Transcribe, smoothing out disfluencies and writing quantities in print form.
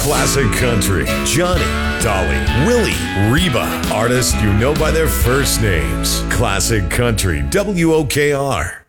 Classic Country, Johnny, Dolly, Willie, Reba. Artists you know by their first names. Classic Country, WOKR.